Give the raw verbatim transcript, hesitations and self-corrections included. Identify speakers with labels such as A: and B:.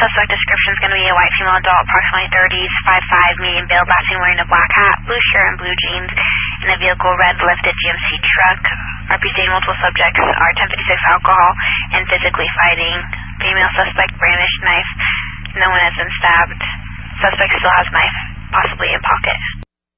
A: suspect description is going to be a white female adult, approximately thirties, five five, medium build, last seen wearing a black hat, blue shirt, and blue jeans, in a vehicle red lifted G M C truck. R P C multiple subjects are ten fifty-six alcohol and physically fighting. Female suspect brandished knife. No one has been stabbed. Suspect still has knife, possibly in pocket.